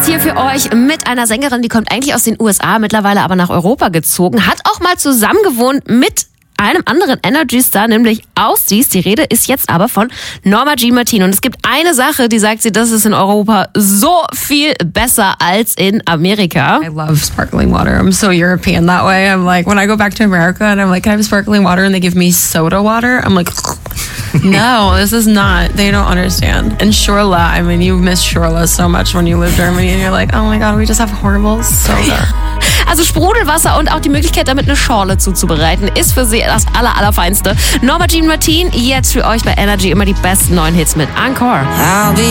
hier für euch mit einer Sängerin, die kommt eigentlich aus den USA, mittlerweile aber nach Europa gezogen, hat auch mal zusammengewohnt mit einem anderen Energy-Star, nämlich Aussies. Die Rede ist jetzt aber von Norma Jean Martin. Und es gibt eine Sache, die sagt sie, das ist in Europa so viel besser als in Amerika. I love sparkling water. I'm so European that way. I'm like, when I go back to America and I'm like, can I have sparkling water? And they give me soda water. I'm like, no, this is not. They don't understand. And Shorla, I mean, you miss Shorla so much when you live in Germany and you're like, oh my God, we just have horrible soda. Also Sprudelwasser und auch die Möglichkeit, damit eine Schorle zuzubereiten, ist für sie das Allerfeinste. Norma Jean Martin, jetzt für euch bei Energy immer die besten neuen Hits mit Encore.